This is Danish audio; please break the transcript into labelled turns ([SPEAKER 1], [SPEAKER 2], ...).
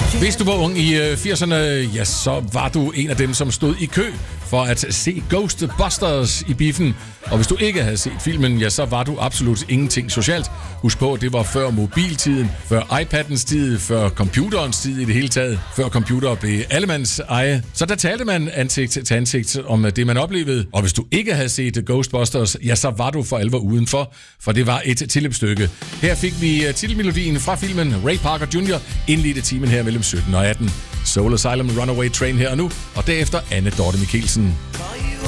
[SPEAKER 1] Hvis du var ung i 80'erne, ja, så var du en af dem, som stod i kø for at se Ghostbusters i biffen. Og hvis du ikke havde set filmen, ja, så var du absolut ingenting socialt. Husk på, det var før mobiltiden, før iPad'ens tid, før computerens tid i det hele taget, før computer blev allemands eje. Så der talte man ansigt til ansigt om det, man oplevede. Og hvis du ikke havde set Ghostbusters, ja, så var du for alvor udenfor, for det var et tilløbsstykke. Her fik vi titelmelodien fra filmen. Ray Parker Jr. indledte timen her mellem 17 og 18. Soul Asylum Runaway Train her og nu, og derefter Anne Dorte Michelsen.